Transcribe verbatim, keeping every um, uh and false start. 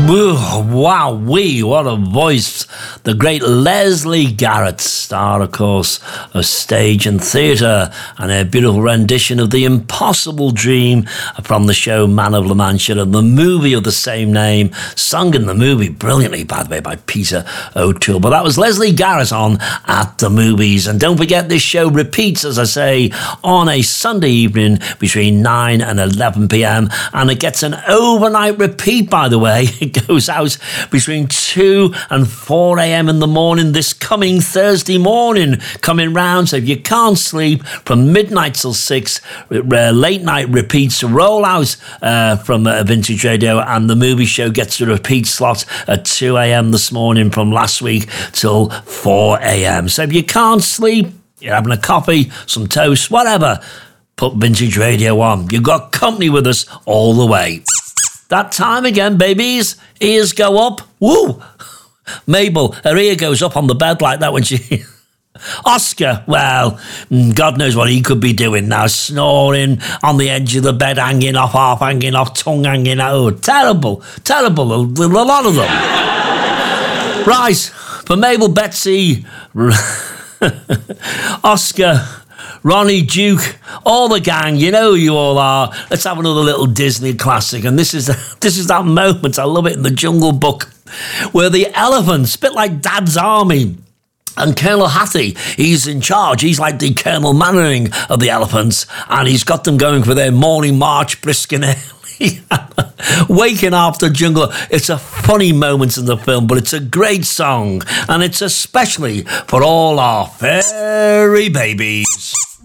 Wow, wee, what a voice. The great Leslie Garrett, star, of course, of stage and theatre, and a beautiful rendition of The Impossible Dream from the show Man of La Mancha and the movie of the same name, sung in the movie brilliantly, by the way, by Peter O'Toole. But that was Leslie Garrett on At the Movies. And don't forget, this show repeats, as I say, on a Sunday evening between nine and eleven p.m. And it gets an overnight repeat, by the way. It goes out between two and four a.m. in the morning this coming Thursday morning, coming round. So if you can't sleep, from midnight till six, uh, late night repeats roll out uh, from uh, Vintage Radio, and the movie show gets a repeat slot at two a.m. this morning from last week till four a.m. So if you can't sleep, you're having a coffee, some toast, whatever, put Vintage Radio on. You've got company with us all the way. That time again, babies. Ears go up. Woo! Mabel, her ear goes up on the bed like that when she... Oscar, well, God knows what he could be doing now. Snoring on the edge of the bed, hanging off, half hanging off, tongue hanging out. Oh, terrible, terrible. A, a lot of them. Right, for Mabel, Betsy, Oscar... Ronnie, Duke, all the gang, you know who you all are. Let's have another little Disney classic. And this is this is that moment, I love it, in the Jungle Book, where the elephants, a bit like Dad's Army, and Colonel Hattie, he's in charge. He's like the Colonel Mannering of the elephants, and he's got them going for their morning march, brisk and early. Waking after jungle. It's a funny moment in the film, but it's a great song, and it's especially for all our fairy babies.